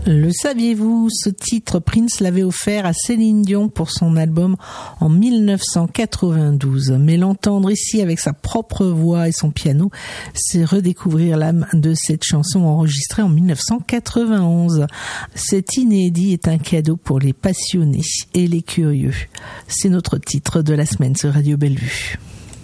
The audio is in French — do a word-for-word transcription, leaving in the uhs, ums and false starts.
Le saviez-vous, ce titre, Prince l'avait offert à Céline Dion pour son album en mille neuf cent quatre-vingt-douze. Mais l'entendre ici avec sa propre voix et son piano, c'est redécouvrir l'âme de cette chanson enregistrée en mille neuf cent quatre-vingt-onze. Cet inédit est un cadeau pour les passionnés et les curieux. C'est notre titre de la semaine sur Radio Bellevue.